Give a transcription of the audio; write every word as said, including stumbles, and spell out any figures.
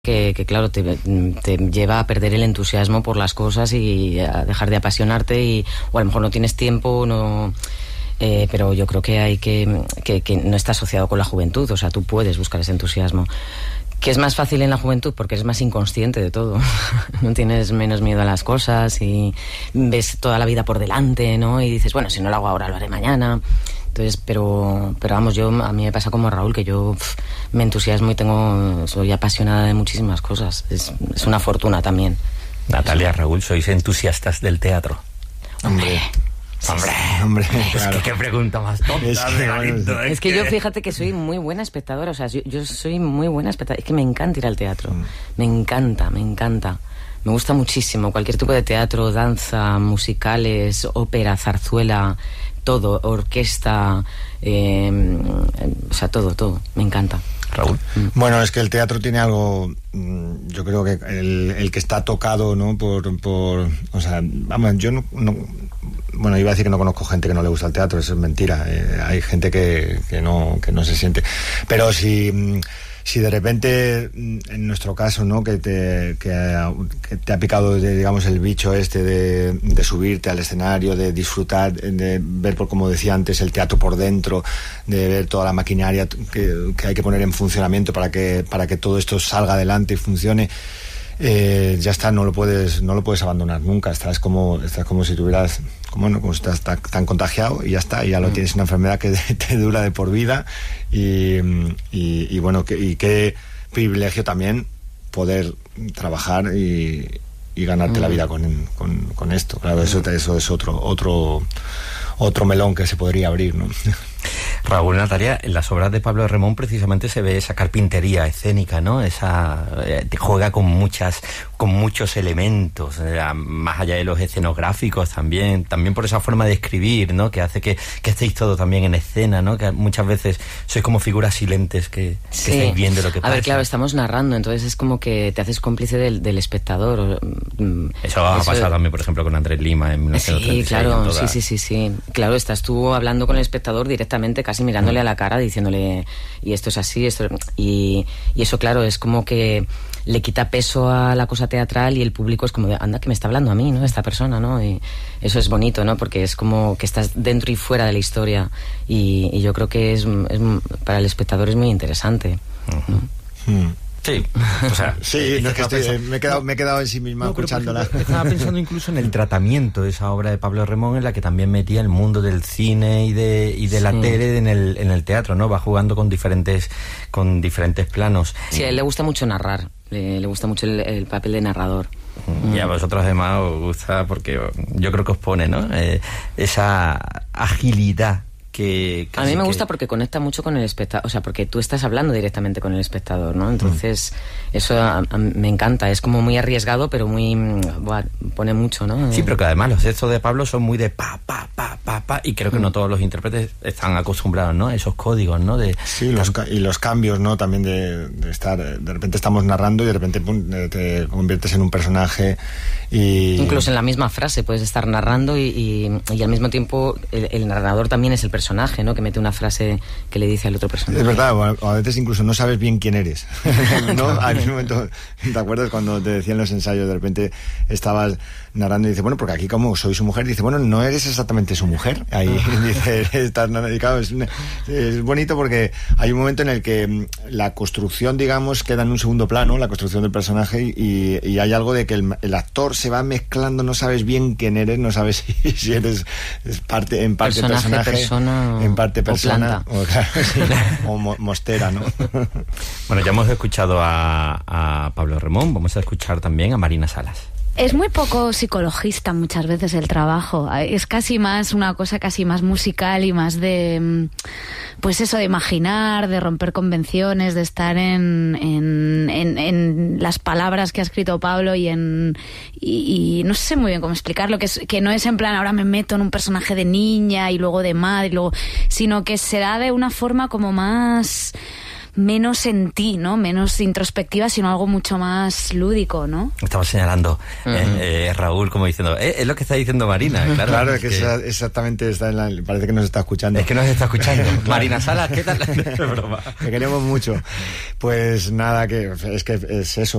Que, que claro, te, te lleva a perder el entusiasmo por las cosas y a dejar de apasionarte y, o a lo mejor no tienes tiempo, no, eh, pero yo creo que hay que, que, que no está asociado con la juventud, o sea, tú puedes buscar ese entusiasmo. Que es más fácil en la juventud porque eres más inconsciente de todo, no tienes menos miedo a las cosas y ves toda la vida por delante, ¿no? Y dices, bueno, si no lo hago ahora, lo haré mañana. Entonces, pero, pero vamos, yo a mí me pasa como a Raúl, que yo pff, me entusiasmo y tengo, soy apasionada de muchísimas cosas. Es, es una fortuna también. Natalia, Raúl, ¿sois entusiastas del teatro? Hombre. Sí, hombre, sí, hombre, es claro. que qué pregunta más tonta. Es que, Marito, es, es que, que yo fíjate que soy muy buena espectadora, o sea, yo, yo soy muy buena espectadora, es que me encanta ir al teatro, mm. me encanta, me encanta. Me gusta muchísimo cualquier tipo de teatro, danza, musicales, ópera, zarzuela, todo, orquesta, eh, o sea, todo, todo, me encanta. Raúl. Bueno, es que el teatro tiene algo, yo creo que el, el que está tocado, ¿no? Por, por, o sea, vamos, yo no, no, bueno, iba a decir que no conozco gente que no le gusta el teatro, eso es mentira. Eh, hay gente que, que no, que no se siente. Pero si, si de repente, en nuestro caso, ¿no? Que te, que, que te ha picado, digamos, el bicho este de, de subirte al escenario, de disfrutar, de ver, por como decía antes, el teatro por dentro, de ver toda la maquinaria que, que hay que poner en funcionamiento para que, para que todo esto salga adelante y funcione. Eh, ya está, no lo puedes no lo puedes abandonar nunca. Estás como estás como si tuvieras como no como si estás tan, tan contagiado y ya está, y ya lo mm. tienes, una enfermedad que te dura de por vida y, y, y bueno, que, y qué privilegio también poder trabajar y, y ganarte mm. la vida con, con, con esto. Claro, eso eso es otro otro otro melón que se podría abrir, ¿no? Raúl, Natalia, en las obras de Pablo Remón precisamente se ve esa carpintería escénica, ¿no? Esa eh, juega con muchas, con muchos elementos, eh, más allá de los escenográficos también, también por esa forma de escribir, ¿no? Que hace que, que estéis todo también en escena, ¿no? Que muchas veces sois como figuras silentes que, sí. que estáis viendo lo que a pasa. A ver, claro, estamos narrando, entonces es como que te haces cómplice del, del espectador. Eso ha pasado también, por ejemplo, con Andrés Lima en mil novecientos treinta y seis. Sí, claro, toda... sí, sí, sí, sí. Claro, estás tú hablando con el espectador directamente, casi mirándole a la cara, diciéndole, y esto es así, esto y, y eso, claro, es como que le quita peso a la cosa teatral y el público es como de, anda, que me está hablando a mí, ¿no? Esta persona, ¿no? Y eso es bonito, ¿no? Porque es como que estás dentro y fuera de la historia y, y yo creo que es, es para el espectador es muy interesante. Uh-huh. ¿no? Mm. Sí, o sea, sí, no, es que estoy, me, he quedado, me he quedado en sí misma no, escuchándola. Ejemplo, estaba pensando incluso en el tratamiento de esa obra de Pablo Remón, en la que también metía el mundo del cine y de y de sí. la tele en el en el teatro, ¿no? Va jugando con diferentes con diferentes planos. Sí, a él le gusta mucho narrar, le, le gusta mucho el, el papel de narrador. Y a vosotros además os gusta porque yo creo que os pone, ¿no? Eh, esa agilidad. Que a mí me que... gusta porque conecta mucho con el espectador, o sea, porque tú estás hablando directamente con el espectador, ¿no? Entonces, mm. eso a, a, me encanta, es como muy arriesgado, pero muy, buah, pone mucho, ¿no? Sí, pero que además los textos de Pablo son muy de pa, pa, pa, pa, pa, y creo que mm. no todos los intérpretes están acostumbrados, ¿no? Esos códigos, ¿no? De... Sí, los ca- y los cambios, ¿no? También de, de estar, de repente estamos narrando y de repente pum, te conviertes en un personaje y... Incluso en la misma frase puedes estar narrando y, y, y al mismo tiempo el, el narrador también es el personaje. personaje, ¿no? Que mete una frase que le dice al otro personaje. Es verdad, o a veces incluso no sabes bien quién eres, ¿no? Hay un momento, ¿te acuerdas cuando te decían los ensayos, de repente estabas narrando y dice, bueno, porque aquí como soy su mujer, dice, bueno, no eres exactamente su mujer. Ahí dice, estás narrando, y claro, es, es bonito porque hay un momento en el que la construcción, digamos, queda en un segundo plano, la construcción del personaje, y, y hay algo de que el, el actor se va mezclando, no sabes bien quién eres, no sabes si, si eres es parte, en parte personaje, personaje, persona, en parte persona, o, o, claro, sí, o mo, mostera, ¿no? Bueno, ya hemos escuchado a, a Pablo Remón, vamos a escuchar también a Marina Salas. Es muy poco psicologista muchas veces el trabajo, es casi más una cosa casi más musical y más de, pues eso, de imaginar, de romper convenciones, de estar en, en, en, en las palabras que ha escrito Pablo y en y, y no sé muy bien cómo explicarlo, que, es, que no es en plan ahora me meto en un personaje de niña y luego de madre, y luego, sino que se da de una forma como más... menos en ti, ¿no? Menos introspectiva, sino algo mucho más lúdico, ¿no? Estamos señalando, uh-huh. eh, eh, Raúl, como diciendo, eh, es lo que está diciendo Marina, claro. Claro, es que, que... Esa, exactamente está en la, parece que nos está escuchando. Es que nos está escuchando. Claro. Marina Salas, ¿qué tal? Broma. Que queremos mucho. Pues nada, que es que es eso.